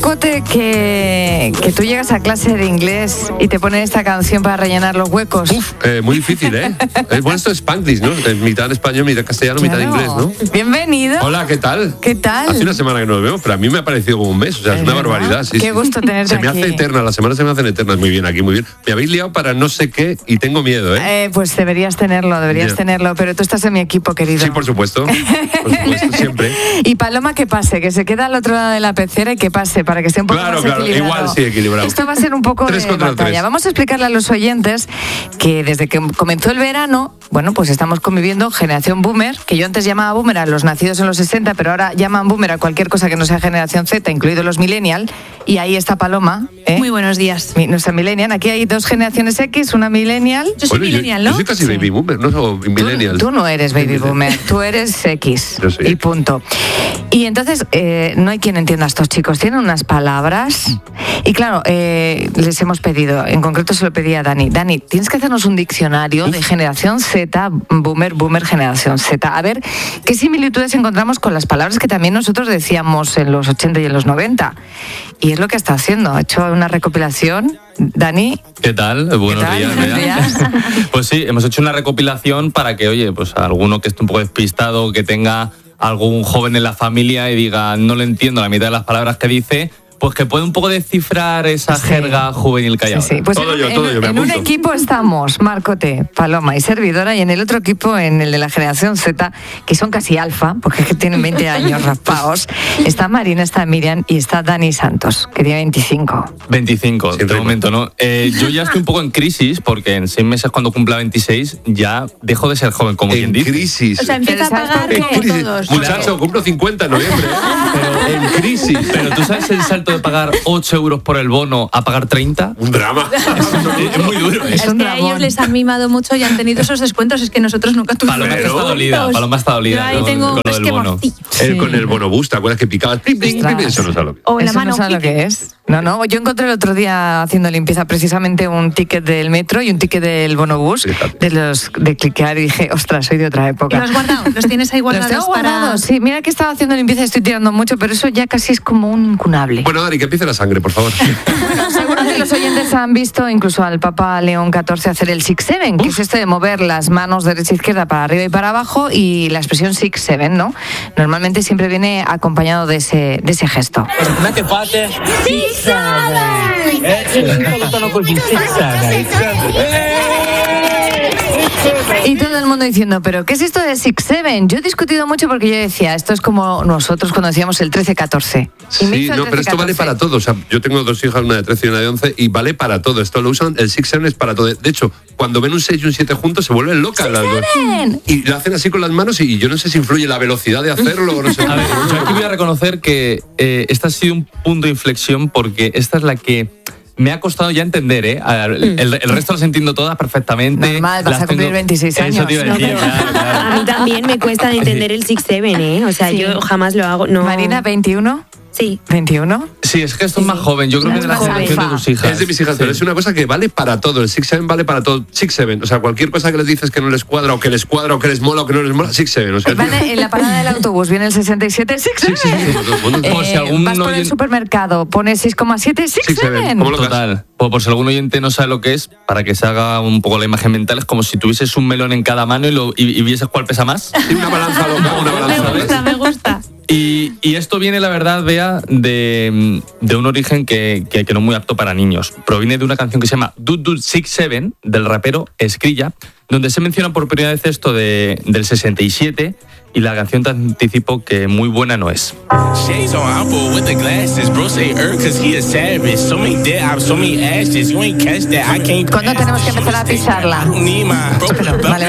Marcote, que tú llegas a clase de inglés y te ponen esta canción para rellenar los huecos. Muy difícil, ¿eh? Bueno, esto es Spanglish, ¿no? Mitad en español, mitad castellano, claro. Mitad en inglés, ¿no? Bienvenido. Hola, ¿qué tal? ¿Qué tal? Hace una semana que no nos vemos, pero a mí me ha parecido como un mes, o sea, es una barbaridad. Sí, Qué gusto tenerte Se me aquí. hace eterna, las semanas se me hacen eternas. Muy bien, aquí, muy bien. Me habéis liado para no sé qué y tengo miedo, ¿eh? Pues deberías tenerlo, pero tú estás en mi equipo, querido. Sí, por supuesto, siempre. Y Paloma, que pase, que se queda al otro lado de la pecera y que pase, para que esté un poco más equilibrado. Igual sí, equilibrado. Esto va a ser un poco de batalla. Vamos a explicarle a los oyentes que desde que comenzó el verano, bueno, pues estamos conviviendo generación boomer, que yo antes llamaba boomer a los nacidos en los 60, pero ahora llaman boomer a cualquier cosa que no sea generación Z, incluidos los millennial, y ahí está Paloma. Muy buenos días. Nuestra millennial. Aquí hay dos generaciones X, una millennial. Yo soy millennial, ¿no? Yo soy casi baby boomer, no soy millennial. Tú no eres baby boomer, tú eres X. Yo sí. Y punto. Y entonces, no hay quien entienda a estos chicos. Tienen unas palabras. Y claro, les hemos pedido, en concreto se lo pedí a Dani. Dani, tienes que hacernos un diccionario de generación Z, boomer, generación Z. A ver qué similitudes encontramos con las palabras que también nosotros decíamos en los 80 y en los 90. Y es lo que está haciendo. Ha hecho una recopilación. Dani. ¿Qué tal? Buenos días. Pues sí, hemos hecho una recopilación para que, oye, pues alguno que esté un poco despistado, que tenga algún joven en la familia y diga, no le entiendo la mitad de las palabras que dice, pues que puede un poco descifrar esa jerga juvenil que hay ahora. Pues todo yo, me en un equipo estamos Marcote, Paloma y servidora, y en el otro equipo, en el de la generación Z, que son casi alfa, porque es que tienen 20 años raspados, está Marina, está Miriam y está Dani Santos, que tiene 25. 25, de momento, ¿no? Yo ya estoy un poco en crisis, porque en 6 meses, cuando cumpla 26, ya dejo de ser joven, como quien dice. En crisis. O sea, empieza a pagar como todos. Muchacho, cumplo 50 en noviembre. Pero en crisis. Pero ¿tú sabes el salto de pagar 8 euros por el bono a pagar 30? Un drama. Es muy duro. Es que a ellos les han mimado mucho y han tenido esos descuentos. Es que nosotros nunca tuvimos. Paloma está dolida. Yo ahí tengo con el bono. Con el bonobús, ¿te acuerdas que picabas? Eso no sabe lo que es. O en la Eso mano. no sabe lo que es. No, yo encontré el otro día haciendo limpieza precisamente un ticket del metro y un ticket del bonobús, de los de cliquear, y dije, ostras, soy de otra época. ¿Y los has guardado? ¿Los tienes ahí guardados? Los tengo guardados, sí. Mira que estaba haciendo limpieza y estoy tirando mucho, pero eso ya casi es como un incunable. Bueno, Dani, que empiece la sangre, por favor. Seguro que los oyentes han visto incluso al Papa León XIV hacer el 6-7, que es esto de mover las manos derecha e izquierda para arriba y para abajo, y la expresión 6-7, ¿no? Normalmente siempre viene acompañado de ese gesto. Y todo el mundo diciendo, ¿pero qué es esto de 6-7? Yo he discutido mucho porque yo decía, esto es como nosotros cuando decíamos el 13-14. Sí, no, pero esto vale para todo. O sea, yo tengo 2 hijas, una de 13 y una de 11, y vale para todo. Esto lo usan, el 6-7 es para todo. De hecho, cuando ven un 6 y un 7 juntos, se vuelven locas las dos. Y lo hacen así con las manos, y yo no sé si influye la velocidad de hacerlo o no sé. A ver, yo aquí voy a reconocer que este ha sido un punto de inflexión, porque esta es la que me ha costado ya entender, ¿eh? El resto las entiendo todas perfectamente. Normal, vas a cumplir 26 años. Eso te iba a decir, claro. A mí también me cuesta entender el 6-7, ¿eh? O sea, yo jamás lo hago. No. Marina, 21. Sí. 21. Sí, es que esto es más joven. Yo creo que es de la generación de tus hijas. Es de mis hijas, pero es una cosa que vale para todo. El 6-7 vale para todo. 6-7. O sea, cualquier cosa que les dices que no les cuadra, o que les cuadra, o que les mola, o que no les mola, 6-7. O sea, vale, en la parada del autobús viene el 67, 6-7. Sí. Vas por el supermercado, pones 6,7, 6-7. Total. Por si algún oyente no sabe lo que es, para que se haga un poco la imagen mental, es como si tuvieses un melón en cada mano y vieses cuál pesa más. Sí, una balanza loca, una balanza. Me gusta. Y esto viene, la verdad, Bea, de un origen que no es muy apto para niños. Proviene de una canción que se llama Dud Dud 6-7, del rapero Skrilla, donde se menciona por primera vez esto del 67, y la canción te anticipo que muy buena no es. ¿Cuándo tenemos que empezar a pisarla? Vale.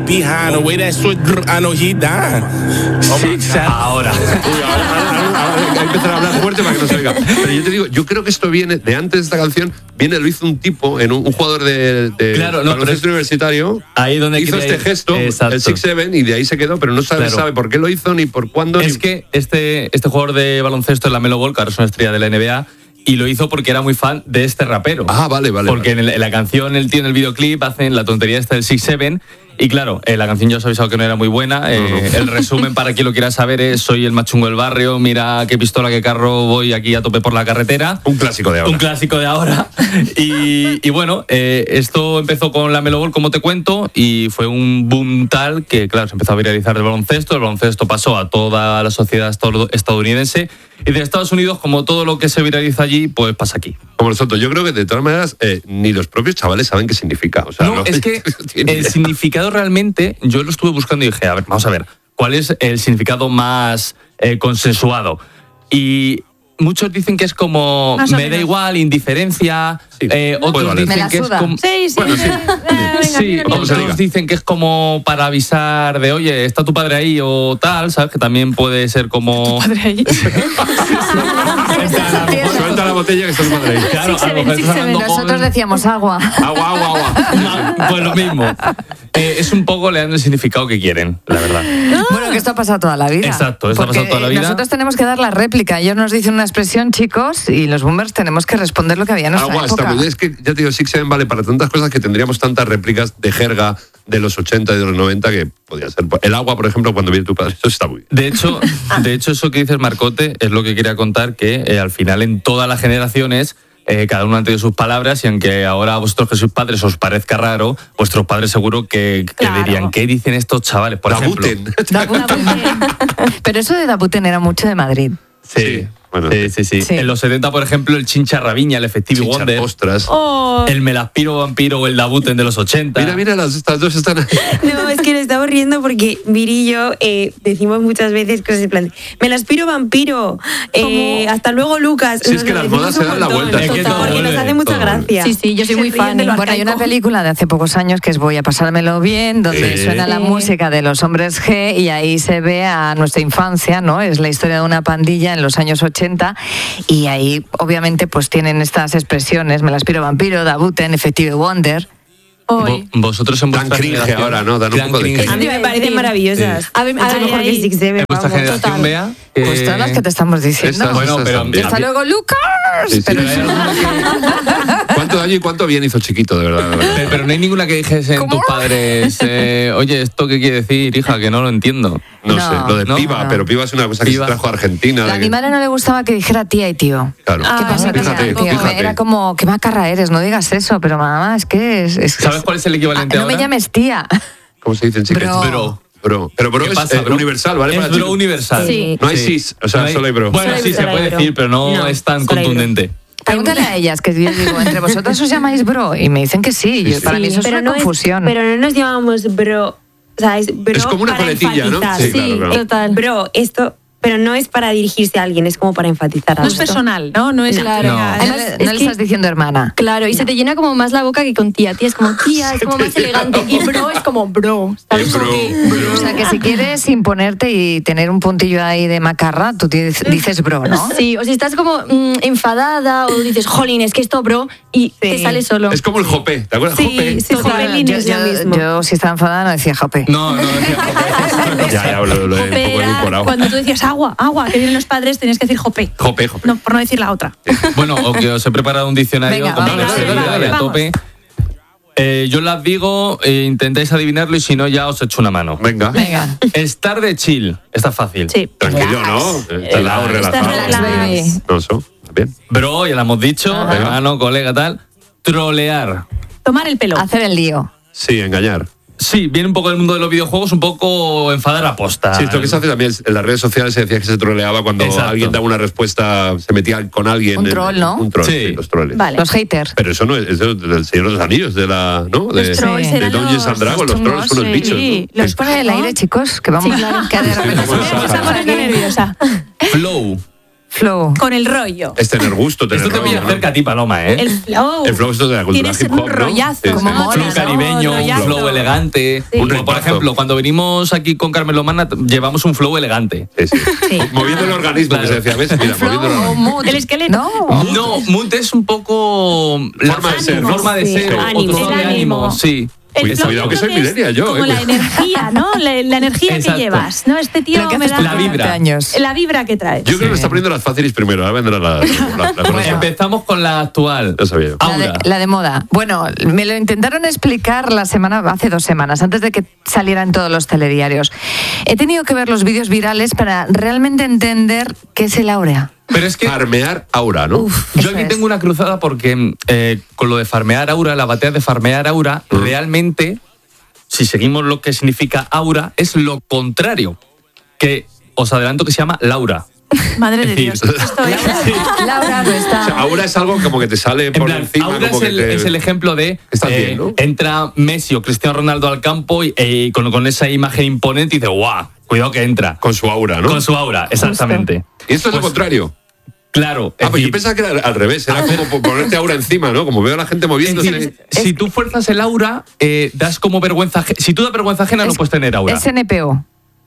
Ahora. Hay que empezar a hablar fuerte para que no se oiga. Pero yo te digo, yo creo que esto viene de antes de esta canción. Lo hizo un tipo, un jugador de baloncesto universitario. Ahí donde hizo este gesto, exacto. el 6-7, y de ahí se quedó, pero no sabe por qué lo hizo, ni por cuándo. Es que este jugador de baloncesto es la Melo Ball, que ahora es una estrella de la NBA, y lo hizo porque era muy fan de este rapero. Ah, vale. Porque en la canción, el tío en el videoclip hacen la tontería esta del 6-7. Y claro, la canción ya os he avisado que no era muy buena. El resumen, para quien lo quiera saber, es: soy el más chungo del barrio, mira qué pistola, qué carro, voy aquí a tope por la carretera. Un clásico de ahora. Un clásico de ahora. Y bueno, esto empezó con la Melo Ball, como te cuento, y fue un boom tal que, claro, se empezó a viralizar el baloncesto pasó a toda la sociedad estadounidense, y de Estados Unidos, como todo lo que se viraliza allí, pues pasa aquí. Como nosotros, yo creo que de todas maneras ni los propios chavales saben qué significa. O sea, no, es que el significado realmente, yo lo estuve buscando y dije, a ver, vamos a ver, ¿cuál es el significado más consensuado? Y muchos dicen que es como me da igual, indiferencia. Sí. Otros dicen que es como. Sí. Bueno, sí. Sí, otros dicen que es como para avisar de, oye, está tu padre ahí o tal, ¿sabes? Que también puede ser como. ¿Tu padre ahí? Suelta la botella que está tu padre ahí. Claro, a lo mejor estás hablando con- Nosotros decíamos agua. Agua. Pues lo mismo. Es un poco, le dan el significado que quieren, la verdad. Bueno, que esto ha pasado toda la vida. Exacto, esto ha Porque pasado toda la vida. Nosotros tenemos que dar la réplica. Ellos nos dicen una expresión, chicos, y los boomers tenemos que responder lo que había en nuestra Agua, está época. muy bien. Es que ya te digo, 6-7 vale para tantas cosas que tendríamos tantas réplicas de jerga de los 80 y de los 90 que podía ser. El agua, por ejemplo, cuando viene tu padre, eso está muy bien. De hecho, eso que dices, Marcote, es lo que quería contar, que al final en todas las generaciones cada uno ha tenido sus palabras, y aunque ahora a vosotros que sois padres os parezca raro, vuestros padres seguro que Claro. dirían, ¿qué dicen estos chavales? Por ejemplo. Dabuten. Pero eso de Dabuten era mucho de Madrid. Sí, bueno. sí. Sí. En los 70, por ejemplo, el Chincharraviña, el Effective Chichar, Wonder, ostras. Oh, el Melaspiro Vampiro o el Dabuten de los 80. Mira, estas dos están ahí. No, es que nos estamos riendo porque Viri y yo decimos muchas veces cosas en plan, me la aspiro vampiro, hasta luego Lucas. Sí, es Nos que lo las decimos modas un se dan la montón, vuelta. Es que todo porque nos vuelve, hace mucha todo vuelve. gracia. Sí, yo soy muy Se ríen fan. de lo Bueno, hay una arcaico. película de hace pocos años que es Voy a pasármelo bien, donde Sí. suena la música de los hombres G y ahí se ve a nuestra infancia, ¿no? Es la historia de una pandilla en los años 80 y ahí obviamente pues tienen estas expresiones, me la aspiro vampiro, Dabuten, Effective Wonder. hoy. Vosotros en Dan vuestra cringe generación- ahora, ¿no? Dan un Dan poco de cringe. A mí me parecen maravillosas. A ver, Mucho mejor que Six Seven. En vuestra vamos. generación, total. Bea. Pues todas las que te estamos diciendo. Esas- Bueno, pero también. Hasta luego, Lucas. Sí, Pero sí. ¿Cuánto daño y cuánto bien hizo Chiquito, de verdad? Pero no hay ninguna que dijesen ¿Cómo? tus padres, oye, ¿esto qué quiere decir, hija? Que no lo entiendo. No, No, sé, lo de no, piba, no. pero piba es una cosa que Piba. se trajo a Argentina. a de mi que- madre no le gustaba que dijera tía y tío. Claro. ¿Qué pasa, tía? Fíjate, Tío, fíjate. Era como, qué macarra eres, no digas eso, pero mamá, es que es ¿Sabes cuál es el equivalente no ahora? me llames tía. ¿Cómo se dicen, chicas? Bro. Bro. Pero bro ¿Qué es pasa, bro? universal, ¿vale? Es Para bro chicos. universal. Sí. No hay Sí. cis, o sea, No hay- solo hay bro. Bueno, Solo sí, hay se bro. puede decir, pero no es tan solo hay bro. contundente. Pregúntale a ellas, que yo digo, ¿entre vosotras os llamáis bro? Y me dicen que sí. Yo- sí. Para mí eso es pero una no confusión. pero no nos llamamos bro. O sea, es bro Es como una para coletilla, ¿no? enfatizar. Sí, claro, claro. Total. Bro, esto, pero no es para dirigirse a alguien, es como para enfatizar No algo. es personal, ¿no? No es Claro. No. No Además, le, es no le que- estás diciendo hermana. Claro, y se te llena como más la boca que con tía. Tía es como tía, es como más elegante. Y bro es como bro. ¿sabes? Es bro, Como que- bro. O sea, que si quieres imponerte y tener un puntillo ahí de macarra, tú dices bro, ¿no? Sí, o si estás como enfadada o dices, jolín, es que esto, bro, y te sale solo. Es como el jope, ¿te acuerdas? Sí, Jope. sí, Jopelín yo, es lo yo- mismo. yo, si estaba enfadada, no decía jope. No, Ya, lo he un poco Era edulcorado. cuando tú decías agua, que vienen los padres, tenías que decir jope. Jope. No, por no decir la otra. Bueno, o que os he preparado un diccionario Venga, como vamos, que se dale, diga, dale, a vamos. tope. Yo las digo, intentáis adivinarlo y si no ya os echo una mano. Venga. Venga. Estar de chill, está fácil. Sí. Tranquilo, ¿no? Relajado, relajado. relax, baby. No, eso. Bien. Bro, ya lo hemos dicho, hermano, colega, tal. Trolear. Tomar el pelo. Hacer el lío. Sí, engañar. Sí, viene un poco del mundo de los videojuegos, un poco enfadar a posta. Sí, esto que se hace también en las redes sociales se decía que se troleaba cuando Exacto. alguien daba una respuesta, se metía con alguien. Un troll, ¿no? Un troll, Sí. sí, los troles. Vale. Los haters. Pero eso no es del Señor de los Anillos, de la, ¿no? De, Los trolls Sí. de eran Dungeons and Dragons, los trolls son unos bichos. sí. ¿no? Los pone el aire, chicos, que vamos que de repente Sí, como se el Me está Sahara. poniendo nerviosa. Flow. flow. Con el rollo. Es tener gusto, tener Esto te rollo, voy ¿no? cerca a ti, Paloma, ¿eh? El flow. El flow es de la cultura Tienes hip un hop, ¿no? rollazo. Sí, sí. Como No, mola, Flow ¿no? caribeño, un rollazo. flow elegante. Un Como por ritmazo. ejemplo, cuando venimos aquí con Carmelo Mana, llevamos un flow elegante. Sí, sí. Sí. Moviendo el organismo, que se decía, ¿ves? Mira, moviendo el Flow o organismo. mood. El esqueleto. No. No, Munt es un poco... Forma de ser, ¿no? Forma de Sí, ser, ánimo. otro El de ánimo. ánimo, sí. Cuidado que soy tópico millennial yo. Como la energía, ¿no? La energía Exacto. que llevas, ¿no? Este tío Lo que me haces da... la vibra. años. La vibra que traes. Yo creo que lo está poniendo las fáciles primero, ahora vendrá la Bueno. Empezamos con la actual. Lo sabía yo. Aura. La de moda. Bueno, me lo intentaron explicar hace 2 semanas, antes de que saliera en todos los telediarios. He tenido que ver los vídeos virales para realmente entender qué es el áurea. Pero es que Farmear aura, ¿no? yo Eso aquí es. tengo una cruzada porque con lo de farmear aura, la batalla de farmear aura, realmente, si seguimos lo que significa aura, es lo contrario. Que os adelanto que se llama Laura. Madre de Es decir, Dios. Esto es... Laura no está. O sea, aura es algo como que te sale En por plan, encima. Aura como es el ejemplo de Estás bien, ¿no? entra Messi o Cristiano Ronaldo al campo y con esa imagen imponente y dice, ¡guau! Cuidado que entra. Con su aura, ¿no? Con su aura, exactamente. Y esto es lo Pues, contrario. Claro. es Pues yo decir, pensaba que era al revés, era como ponerte aura encima, ¿no? Como veo a la gente es moviéndose. decir, si tú fuerzas el aura, das como vergüenza. Si tú das vergüenza ajena, no puedes tener aura. Es NPO.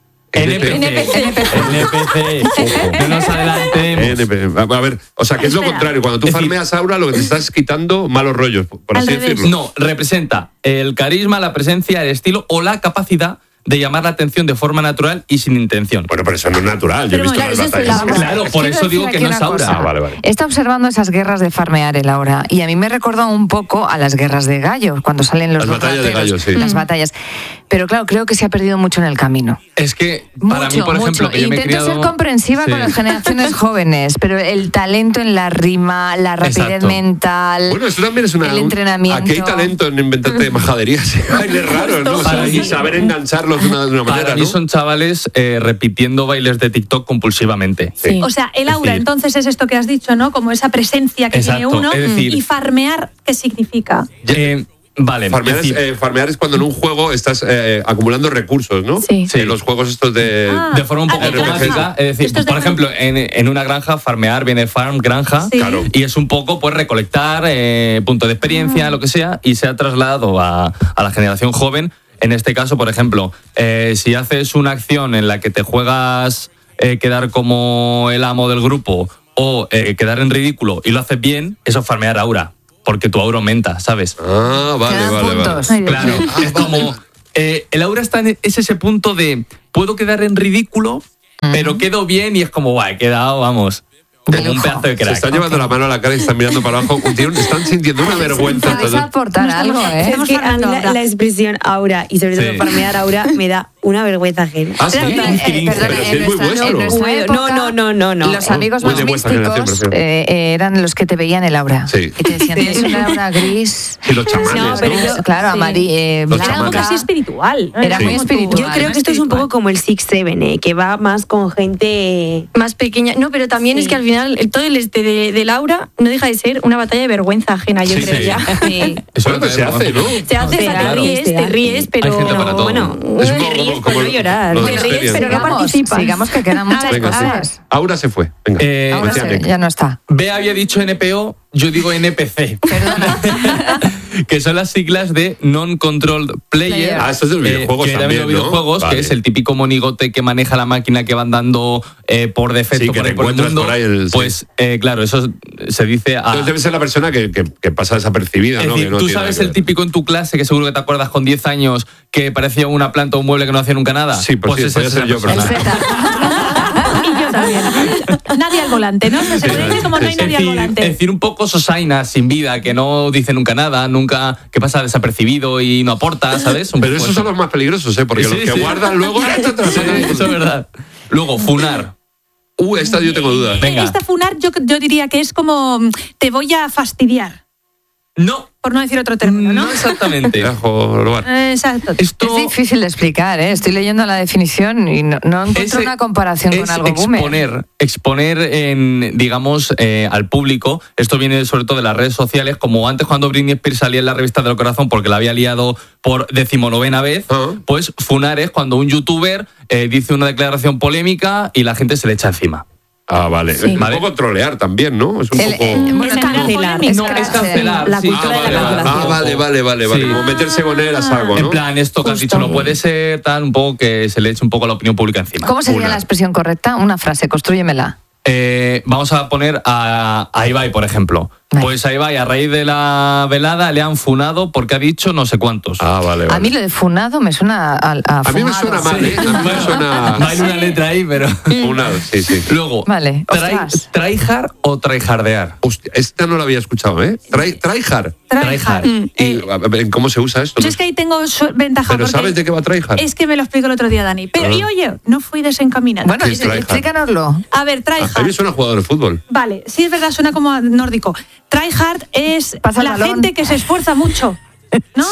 NPC. No nos adelantemos. A ver, o sea, que es lo Espera. contrario. Cuando tú Es decir, farmeas aura, lo que te estás quitando malos rollos, por Al así revés. decirlo. No, representa el carisma, la presencia, el estilo o la capacidad de llamar la atención de forma natural y sin intención. Bueno, pero eso no es natural. Yo he Pero visto claro, las eso es batallas. el aura. Claro, por Quiero eso digo decir que aquí no es una aura. cosa. Vale, vale. Está observando esas guerras de farmear el aura y a mí me recordó un poco a las guerras de gallos, cuando salen los Las dos batallas de rateros, gallos, sí. Las batallas. Pero claro, creo que se ha perdido mucho en el camino. Es que para mí, por ejemplo, que yo me he Intento criado... ser comprensiva Sí. con las generaciones jóvenes, pero el talento en la rima, la rapidez Exacto. mental, Bueno, esto también es el entrenamiento. Aquí hay talento en inventarte majaderías y bailes raros, ¿no? O sea, y saber engancharlos de una manera, Para mí ¿no? son chavales repitiendo bailes de TikTok compulsivamente. Sí. O sea, el aura, decir- entonces es esto que has dicho, ¿no? Como esa presencia que Exacto, tiene uno. es decir- Y farmear, ¿qué significa? Vale, Farmear, es decir, farmear es cuando en un juego estás acumulando recursos, ¿no? Sí. Sí. Los juegos estos de... Ah. de forma un poco de granja. automática. Es decir, Esto es de por ejemplo, en una granja, farmear viene farm, granja, Sí. Claro. y es un poco pues recolectar punto de experiencia, lo que sea, y se ha trasladado a la generación joven. En este caso, por ejemplo, si haces una acción en la que te juegas quedar como el amo del grupo o quedar en ridículo y lo haces bien, eso es farmear aura, porque tu aura aumenta, ¿sabes? Ah, vale, Quedan vale, puntos. vale. Claro, es como... el aura está es ese punto de puedo quedar en ridículo, pero quedo bien y es como, guay, he quedado, vamos, De como un lujo. pedazo de Se crack. están llevando la mano a la cara y están mirando para abajo. Están sintiendo una vergüenza. Podéis Entonces, aportar algo, ¿eh? Estamos Es que a mí farmeando aura. la expresión aura y sobre todo Sí. farmear aura me da una vergüenza ajena. Ah, sí. Pero, Pero si es muy vuestro. en nuestra No, época, no. Los amigos Muy más de vuestra generación, místicos prefiero. eran los que te veían el aura. Sí. Y te decían, tienes una aura gris. Y los chamanes, No, pero ¿no? yo- Claro, sí. amarilla, Los Era algo chamanes. casi espiritual. ¿no? Era Sí. muy espiritual. Yo creo que esto es un poco como el 6-7, que va más con gente... Más pequeña. No, pero también Sí. es que al final todo el de Laura no deja de ser una batalla de vergüenza ajena, yo Sí, creo sí. ya. Sí. Eso Bueno, es se hace, ¿no? Se hace, Sí, o sea, claro. te ríes, pero Hay gente para todo. Bueno, Es te como- ríes como- por no como llorar. los Te ríes, Experience. pero no Sigamos, participas. sigamos que quedan muchas Venga, sí. cosas. Aura se fue. Venga. Ahora Decía que- ya no está. Bea había dicho NPO, yo digo NPC. Que son las siglas de Non-Controlled Player. Ah, esto es de los videojuegos que también también, los videojuegos, ¿no? que Vale. es el típico monigote que maneja la máquina que van dando por defecto Sí, que por te ahí por el encuentras mundo. por ahí el- sí. Pues claro, eso se dice a... Entonces debe ser la persona que pasa desapercibida, Es ¿no? decir, Que no tú tiene sabes nada que el ver. típico en tu clase, que seguro que te acuerdas con 10 años, que parecía una planta o un mueble que no hacía nunca nada. Sí, pues sí, esa podía es ser esa yo, pero persona. El Z. Y yo también. Nadie al volante, ¿no? Se puede decir como no hay Sí, nadie al Es volante. decir, un poco sosaina, sin vida, que no dice nunca nada, nunca, que pasa desapercibido y no aporta, ¿sabes? Un Pero poco esos eso. son los más peligrosos, ¿eh? Porque Sí, los que sí. guardan luego... Sí, eso es verdad. Luego, funar. Esta yo tengo dudas. Venga. Esta funar yo diría que es como te voy a fastidiar, No, por no decir otro término, ¿no? no exactamente. Dejo lugar. Exacto. Esto Es difícil de explicar, ¿eh? Estoy leyendo la definición y no encuentro es- una comparación con es algo boomer. exponer en, digamos, al público. Esto viene sobre todo de las redes sociales, como antes cuando Britney Spears salía en la revista del corazón porque la había liado por 19ª vez, pues funar es cuando un youtuber dice una declaración polémica y la gente se le echa encima. Ah, vale. Es un Vale. poco trolear también, ¿no? Es un poco... Bueno, Es cancelar. polémico. No, es cancelar. La sí. cultura de la cancelación. vale. Sí. Como meterse con él a saco, ¿no? En plan, esto que has dicho no puede ser, tal, un poco que se le eche un poco la opinión pública encima. ¿Cómo sería Una. la expresión correcta? Una frase, constrúyemela. Vamos a poner a Ibai, por ejemplo. Pues ahí va, y a raíz de la velada le han funado porque ha dicho no sé cuántos. Ah, vale. A mí lo de funado me suena a A mí me suena mal, ¿eh? A mí me suena... No hay una letra ahí, pero... Funado, sí. Luego, Vale, ostras. tryhard o tryhardear. Hostia, esta no la había escuchado, ¿eh? Tryhard. Tryhard. ¿Y ¿cómo se usa esto? Yo es que ahí tengo ventaja. ¿Pero porque sabes de qué va tryhard? Es que me lo explicó el otro día Dani. Pero, y oye, no fui desencaminada. Bueno, ¿Qué es tryhard? explícanos. A ver, A mí me tryhard. suena jugador de fútbol. Vale, sí es verdad, suena como nórdico. Tryhard es Pasa el la balón. gente que se esfuerza mucho, ¿no?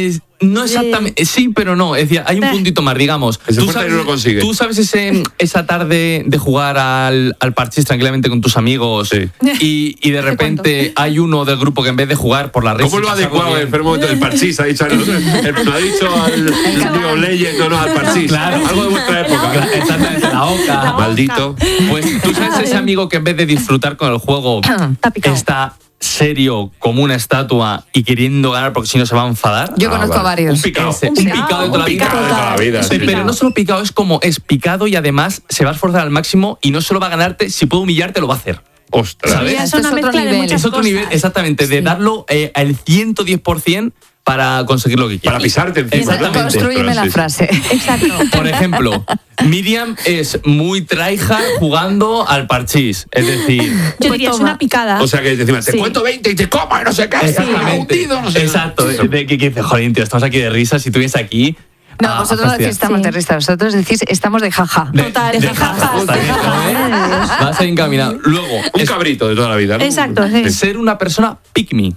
No exactamente, sí, pero no. Es decir, hay un puntito más, digamos. Que se esfuerza y no lo consigue. Tú sabes esa tarde de jugar al parchís tranquilamente con tus amigos Sí. y de repente hay uno del grupo que en vez de jugar por la red... ¿Cómo lo ha adecuado el enfermo del parchís? Ha dicho, no ha dicho al League of Legends, no, al parchís. Claro. Algo de vuestra época. Exactamente, la oca. Maldito. Pues tú sabes ese amigo que en vez de disfrutar con el juego Está picado. está serio como una estatua y queriendo ganar porque si no se va a enfadar. Yo conozco vale. a varios. Un picado. Un picado de toda la vida. Picado de toda la vida, Sí, sí. pero no solo picado, es picado y además se va a esforzar al máximo y no solo va a ganarte, si puede humillarte lo va a hacer. Ostras. ¿Sabes? Ya es Esto una es otro mezcla de nivel. muchas Es otro cosas. nivel, exactamente, de darlo al 110% para conseguir lo que quieras. Para pisarte encima, ¿no? Exactamente. Construyeme Pero la sí. frase. Exacto. Por ejemplo, Miriam es muy tryhard jugando al parchís. Es decir, Yo diría, es una picada. O sea que encima te Sí. cuento 20 y te como y no sé qué. exactamente. Hundido, no sé. Exacto. De que dices, joder, tío, estamos aquí de risa. Si estuviese aquí. No, a vosotros no fastidiar. decís estamos de risa, vosotros decís estamos de jaja. Total, de jaja. jaja, está bien, ¿eh? Vas a ir encaminado. Luego, Un cabrito de toda la vida, ¿no? Exacto, sí. ser una persona pick me.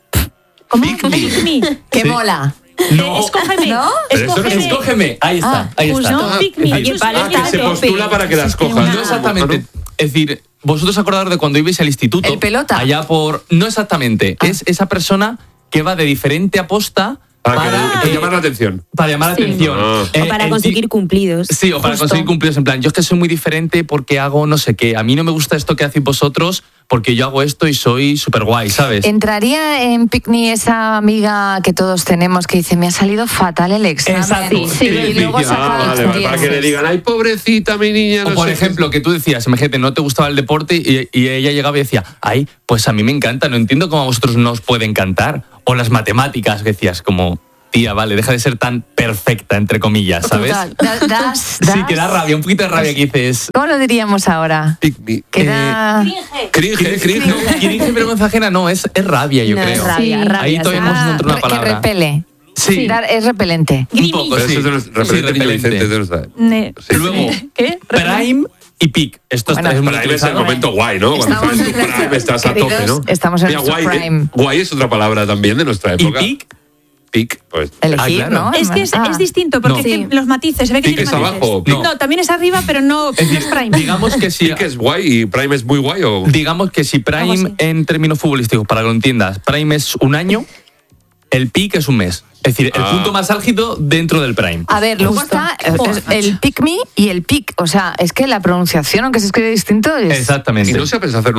¿Cómo? Pick me. Pick me. ¡Qué Sí. mola! No. Escógeme. ¿No? Pero eso no es- Escógeme. Ahí está. Ahí Pues está. no, pick me. Oye, vale, Ah, que se postula para que las cojas. No exactamente. Es decir, vosotros acordaros de cuando ibais al instituto. El pelota. Allá por. No exactamente. Es esa persona que va de diferente a posta Para que llamar la atención. para llamar la Sí. atención. Ah. O para el conseguir cumplidos. Sí, o para Justo. conseguir cumplidos en plan, yo es que soy muy diferente porque hago no sé qué. A mí no me gusta esto que hacéis vosotros porque yo hago esto y soy súper guay, ¿sabes? ¿Entraría en Picnic esa amiga que todos tenemos que dice, me ha salido fatal el examen? Exacto. Sí, y luego Ah, saca Vale, vale, para que le digan, ay, pobrecita mi niña. O no por sé ejemplo, que tú decías, imagínate, no te gustaba el deporte y ella llegaba y decía, ay, pues a mí me encanta, no entiendo cómo a vosotros no os puede encantar. O las matemáticas, que decías, como, tía, vale, deja de ser tan perfecta, entre comillas, ¿sabes? Total. Das. Sí, que da rabia, un poquito de rabia que dices. ¿Cómo lo diríamos ahora? Pick me. Que da... Cringe. No, cringe y vergüenza ajena no, es rabia, yo No, creo. es rabia, Sí. rabia. Ahí todavía hemos encontrado una que palabra. repele. Sí. Es repelente. Un poco, Pero sí. eso es de nuestro referente niño Vicente, de nuestra. Sí. Luego, ¿Qué? Prime y peak. Esto Bueno, es muy Prime es el utilizado. momento guay, ¿no? Cuando Estamos estás en tu en nuestro- prime, estás a queridos, tope, ¿no? estamos en Mira, nuestro guay, prime. guay es otra palabra también de nuestra Y época. peak, Peak, pues. Elegir, claro. ¿no? Es que es Ah. distinto, porque No. es que los matices, se ve que Pick tiene es matices. abajo, pick. No, también es arriba, pero no es es prime. digamos que si Peak es guay y Prime es muy guay o. digamos que si Algo Prime así. en términos futbolísticos, para que lo entiendas, Prime es un año, el peak es un mes. Es decir, el Ah. punto más álgido dentro del Prime. A ver, luego Justo. está Joder, el pick me y el pick. O sea, es que la pronunciación, aunque se escribe distinto, es... Exactamente. Y no se ha pensado hacer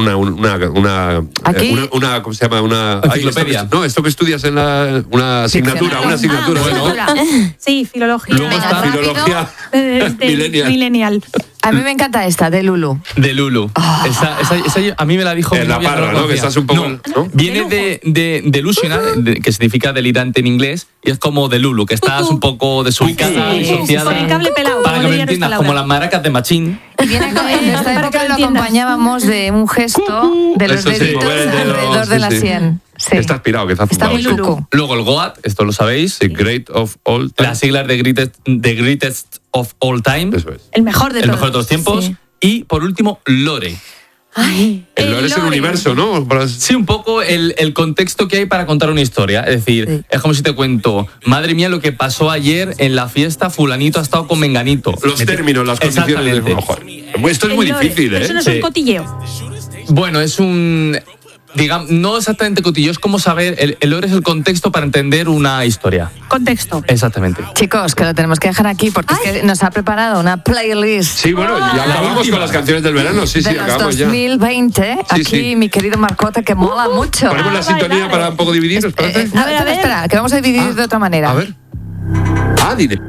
Aquí- una ¿cómo se llama? Una Enciclopedia. esto que estudias en una asignatura, una asignatura. Bueno. Sí, filología. Luego Venga, está rápido. Filología Millennial. millennial. A mí me encanta esta, de Lulu. De Lulu. Esa a mí me la dijo En mi la novia, parra, la ¿no? Que conocía. estás un poco. ¿no? Viene de delusional, que significa delirante en inglés, y es como de Lulu, que estás un poco desubicada, Sí, disociada. Con el cable pelado. Para que como lo diría nuestra entiendas, Laura. como las maracas de Machín. Y viene en esta Para que época lo lo entiendas. acompañábamos de un gesto de los Eso sí, deditos mover el dedo, alrededor de sí, la sí. sien. Sí. Está aspirado, que está Está fumado. muy sí. cucu. Luego el GOAT, esto lo sabéis. The Great of All Time. Las siglas de Greatest of All Time. Eso es. El mejor de El todos. mejor de todos los tiempos. Sí. Y por último, Lore. El lore es el lore. universo, ¿no? Sí, un poco el contexto que hay para contar una historia. Es decir, Sí. es como si te cuento, madre mía, lo que pasó ayer en la fiesta, fulanito ha estado con menganito. Los términos, las condiciones. Exactamente. Oh, joder. Esto es El muy lore. difícil, Pero eso no ¿eh? es un Sí. cotilleo. Bueno, es un... Digamos, no exactamente cotillo, es como saber, el lore es el contexto para entender una historia. Contexto. Exactamente. Chicos, que lo tenemos que dejar aquí porque es que nos ha preparado una playlist Sí, bueno, ya acabamos con las canciones del verano. Sí, de sí, los acabamos ya. 2020. Aquí, sí. mi querido Marcota, que mola mucho. Ponemos la sintonía para un poco dividir, ¿os parece? No, espera, que vamos a dividir de otra manera. A ver. Dile.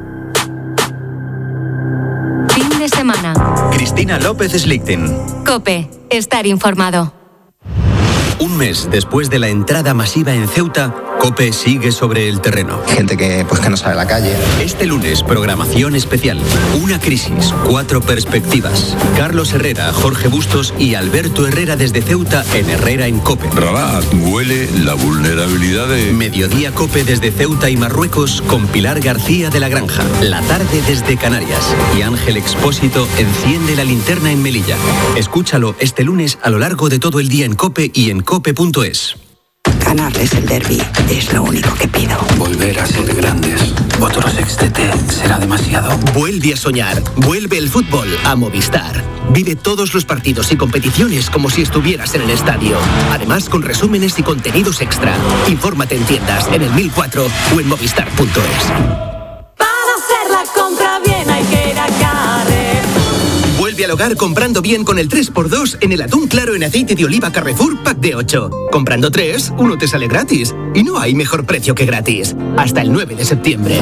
Fin de semana. Cristina López Slichting. Cope. Estar informado. Un mes después de la entrada masiva en Ceuta, COPE sigue sobre el terreno. Gente que no sabe la calle. Este lunes, programación especial. Una crisis, 4 perspectivas. Carlos Herrera, Jorge Bustos y Alberto Herrera desde Ceuta en Herrera en COPE. Rabat huele la vulnerabilidad de... Mediodía COPE desde Ceuta y Marruecos con Pilar García de la Granja. La tarde desde Canarias. Y Ángel Expósito enciende la linterna en Melilla. Escúchalo este lunes a lo largo de todo el día en COPE y en cope.es. Ganarles el derbi es lo único que pido. Volver a ser grandes. Otro sextete será demasiado. Vuelve a soñar. Vuelve el fútbol a Movistar. Vive todos los partidos y competiciones como si estuvieras en el estadio. Además, con resúmenes y contenidos extra. Infórmate en tiendas, en el 1004 o en movistar.es. Para hacer la compra bien hay que ir a Carrefour. Vuelve al hogar comprando bien con el 3x2 en el atún claro en aceite de oliva Carrefour Pack de 8. Comprando 3, uno te sale gratis. Y no hay mejor precio que gratis. Hasta el 9 de septiembre.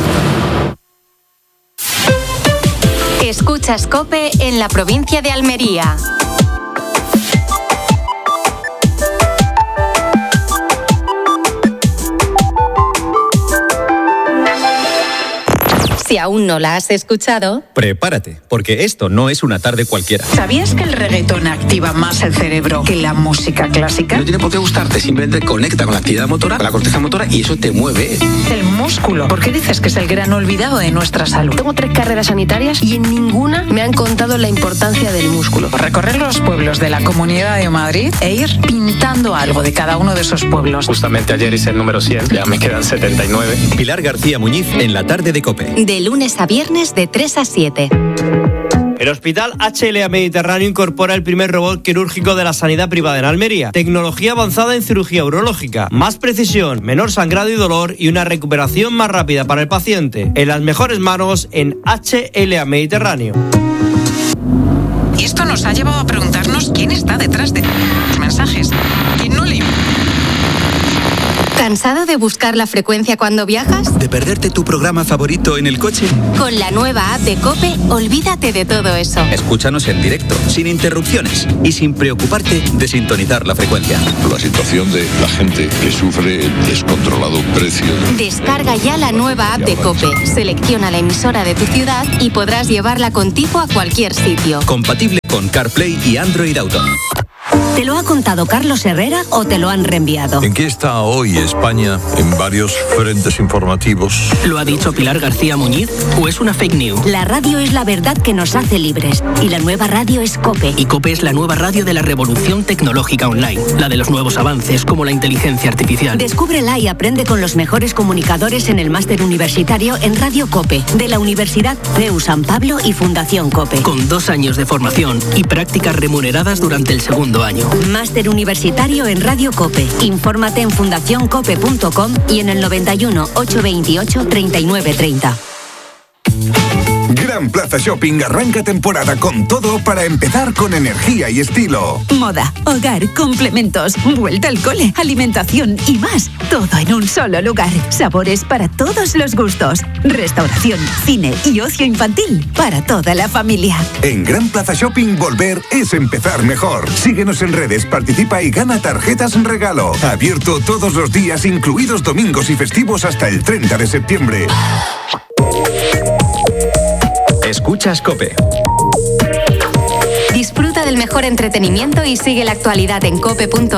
Escuchas COPE en la provincia de Almería. Si aún no la has escuchado, prepárate, porque esto no es una tarde cualquiera. ¿Sabías que el reggaetón activa más el cerebro que la música clásica? No tiene por qué gustarte, simplemente conecta con la actividad motora, con la corteza motora y eso te mueve. El músculo. ¿Por qué dices que es el gran olvidado de nuestra salud? Tengo 3 carreras sanitarias y en ninguna me han contado la importancia del músculo. Recorrer los pueblos de la Comunidad de Madrid e ir pintando algo de cada uno de esos pueblos. Justamente ayer hice el número 100, ya me quedan 79. Pilar García Muñiz en la tarde de COPE. De lunes a viernes de 3 a 7. El Hospital HLA Mediterráneo incorpora el primer robot quirúrgico de la sanidad privada en Almería. Tecnología avanzada en cirugía urológica. Más precisión, menor sangrado y dolor y una recuperación más rápida para el paciente. En las mejores manos en HLA Mediterráneo. Y esto nos ha llevado a preguntarnos quién está detrás de los mensajes. ¿Quién no lee? ¿Cansado de buscar la frecuencia cuando viajas? ¿De perderte tu programa favorito en el coche? Con la nueva app de COPE, olvídate de todo eso. Escúchanos en directo, sin interrupciones y sin preocuparte de sintonizar la frecuencia. La situación de la gente que sufre el descontrolado precio. Descarga ya la nueva app de COPE, selecciona la emisora de tu ciudad y podrás llevarla contigo a cualquier sitio. Compatible con CarPlay y Android Auto. ¿Te lo ha contado Carlos Herrera o te lo han reenviado? ¿En qué está hoy España en varios frentes informativos? ¿Lo ha dicho Pilar García Muñiz o es una fake news? La radio es la verdad que nos hace libres y la nueva radio es COPE. Y COPE es la nueva radio de la revolución tecnológica online, la de los nuevos avances como la inteligencia artificial. Descúbrela y aprende con los mejores comunicadores en el máster universitario en Radio COPE de la Universidad CEU San Pablo y Fundación COPE. Con 2 años de formación y prácticas remuneradas durante el segundo año. Máster universitario en Radio COPE. Infórmate en fundacioncope.com y en el 91 828 3930. Gran Plaza Shopping arranca temporada con todo para empezar con energía y estilo. Moda, hogar, complementos, vuelta al cole, alimentación y más. Todo en un solo lugar. Sabores para todos los gustos. Restauración, cine y ocio infantil para toda la familia. En Gran Plaza Shopping volver es empezar mejor. Síguenos en redes, participa y gana tarjetas regalo. Abierto todos los días, incluidos domingos y festivos hasta el 30 de septiembre. Escuchas COPE. Disfruta del mejor entretenimiento y sigue la actualidad en cope.es.